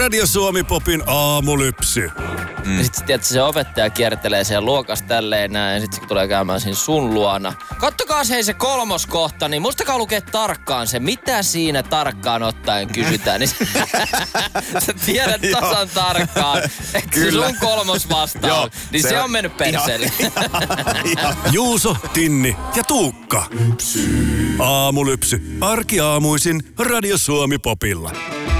Radio Suomi Popin aamulypsy. Ja sit tiedätkö, se opettaja kiertelee siellä luokassa tälleen näin, ja sit se tulee käymään siinä sun luona. Kattokaa se kolmoskohta, niin muistakaa lukea tarkkaan se, mitä siinä tarkkaan ottaen kysytään. Niin sä tiedät tasan tarkkaan, että se sun kolmosvastaus, niin se on mennyt perseelle. Juuso, Tinni ja Tuukka. Aamulypsy. Arkiaamuisin Radio Suomi Popilla.